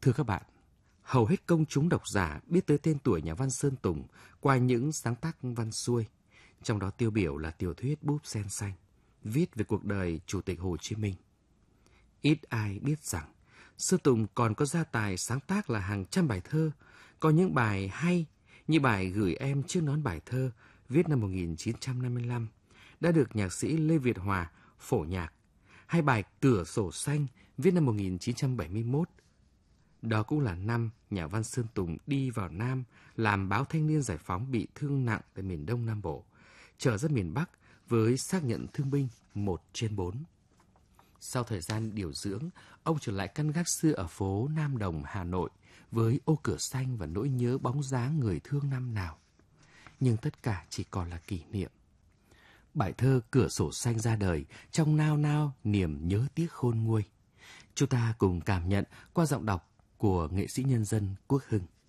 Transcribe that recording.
Thưa các bạn, hầu hết công chúng độc giả biết tới tên tuổi nhà văn Sơn Tùng qua những sáng tác văn xuôi, trong đó tiêu biểu là tiểu thuyết Búp Sen Xanh, viết về cuộc đời Chủ tịch Hồ Chí Minh. Ít ai biết rằng Sơn Tùng còn có gia tài sáng tác là hàng trăm bài thơ, có những bài hay như bài Gửi Em Chiếc Nón Bài Thơ viết năm 1955 đã được nhạc sĩ Lê Việt Hòa phổ nhạc, hay bài Cửa Sổ Xanh viết năm 1971. Đó cũng là năm nhà văn Sơn Tùng đi vào Nam làm báo Thanh niên Giải phóng bị thương nặng tại miền Đông Nam Bộ, trở ra miền Bắc với xác nhận thương binh 1/4. Sau thời gian điều dưỡng, ông trở lại căn gác xưa ở phố Nam Đồng, Hà Nội với ô cửa xanh và nỗi nhớ bóng dáng người thương năm nào. Nhưng tất cả chỉ còn là kỷ niệm. Bài thơ Cửa Sổ Xanh ra đời trong nao nao niềm nhớ tiếc khôn nguôi. Chúng ta cùng cảm nhận qua giọng đọc của nghệ sĩ nhân dân Quốc Hưng.